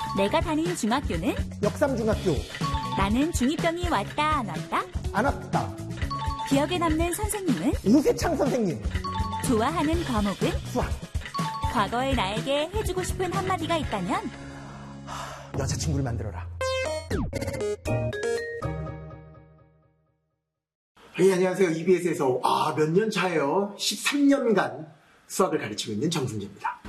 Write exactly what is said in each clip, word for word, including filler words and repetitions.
내가 다닌 중학교는 역삼중학교. 나는 중이병이 왔다 안 왔다? 안 왔다. 기억에 남는 선생님은? 우세창 선생님. 좋아하는 과목은? 수학. 과거의 나에게 해주고 싶은 한마디가 있다면? 여자친구를 만들어라. 네, 안녕하세요. 이비에스에서 아, 몇 년 차예요. 십삼 년간 수학을 가르치고 있는 정순재입니다.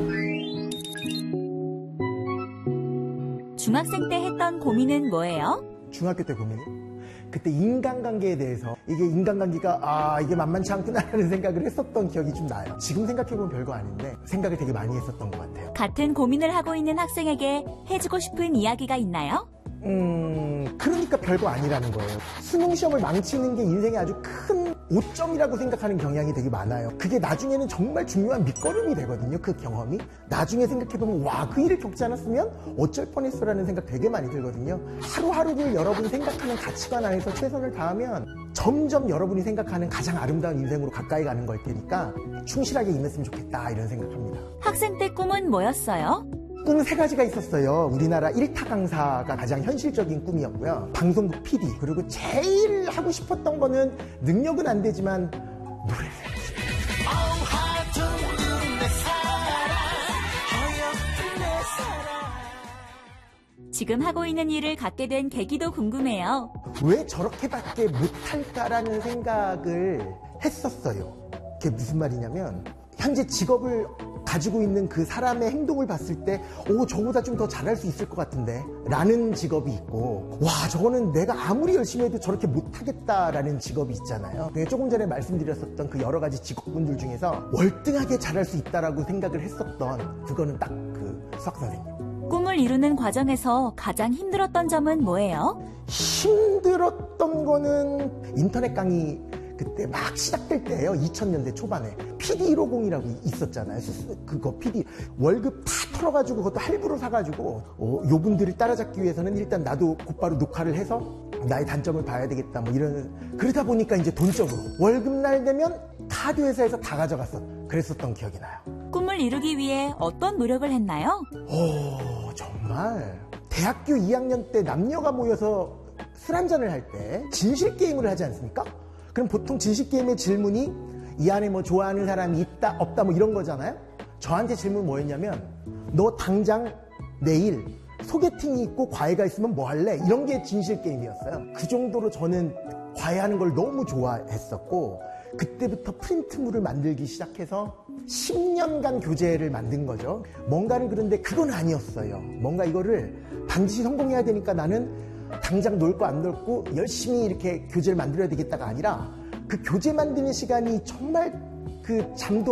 중학생 때 했던 고민은 뭐예요? 중학교 때 고민이? 그때 인간관계에 대해서 이게 인간관계가 아 이게 만만치 않구나라는 생각을 했었던 기억이 좀 나요. 지금 생각해보면 별거 아닌데 생각을 되게 많이 했었던 것 같아요. 같은 고민을 하고 있는 학생에게 해주고 싶은 이야기가 있나요? 음... 그러니까 별거 아니라는 거예요. 수능 시험을 망치는 게 인생의 아주 큰 오점이라고 생각하는 경향이 되게 많아요. 그게 나중에는 정말 중요한 밑거름이 되거든요. 그 경험이. 나중에 생각해보면 와, 그 일을 겪지 않았으면 어쩔 뻔했어라는 생각 되게 많이 들거든요. 하루하루를 여러분이 생각하는 가치관 안에서 최선을 다하면 점점 여러분이 생각하는 가장 아름다운 인생으로 가까이 가는 걸 테니까 충실하게 임했으면 좋겠다 이런 생각합니다. 학생 때 꿈은 뭐였어요? 꿈 세 가지가 있었어요. 우리나라 일타 강사가 가장 현실적인 꿈이었고요. 방송국 피디. 그리고 제일 하고 싶었던 거는 능력은 안 되지만 노래를 하고 싶어요. 지금 하고 있는 일을 갖게 된 계기도 궁금해요. 왜 저렇게밖에 못할까라는 생각을 했었어요. 그게 무슨 말이냐면 현재 직업을 가지고 있는 그 사람의 행동을 봤을 때 오, 저보다 좀 더 잘할 수 있을 것 같은데 라는 직업이 있고 와, 저거는 내가 아무리 열심히 해도 저렇게 못하겠다라는 직업이 있잖아요. 조금 전에 말씀드렸었던 그 여러 가지 직업군들 중에서 월등하게 잘할 수 있다라고 생각을 했었던 그거는 딱 그 수학 선생님. 꿈을 이루는 과정에서 가장 힘들었던 점은 뭐예요? 힘들었던 거는 인터넷 강의 그때 막 시작될 때예요. 이천 년대 초반에 피디 일오공이라고 있었잖아요. 그거 피디 월급 다 털어가지고 그것도 할부로 사가지고 어, 요분들을 따라잡기 위해서는 일단 나도 곧바로 녹화를 해서 나의 단점을 봐야 되겠다 뭐 이런. 그러다 보니까 이제 돈적으로 월급날 되면 카드 회사에서 다 가져갔어. 그랬었던 기억이 나요. 꿈을 이루기 위해 어떤 노력을 했나요? 오, 정말 대학교 이 학년 때 남녀가 모여서 술 한잔을 할 때 진실 게임을 하지 않습니까? 그럼 보통 진실게임의 질문이 이 안에 뭐 좋아하는 사람이 있다 없다 뭐 이런 거잖아요. 저한테 질문 뭐였냐면 너 당장 내일 소개팅이 있고 과외가 있으면 뭐 할래? 이런 게 진실게임이었어요. 그 정도로 저는 과외하는 걸 너무 좋아했었고 그때부터 프린트물을 만들기 시작해서 십 년간 교재를 만든 거죠. 뭔가를 그런데 그건 아니었어요. 뭔가 이거를 반드시 성공해야 되니까 나는 당장 놀 거 안 놀고 열심히 이렇게 교재를 만들어야 되겠다가 아니라 그 교재 만드는 시간이 정말 그 잠도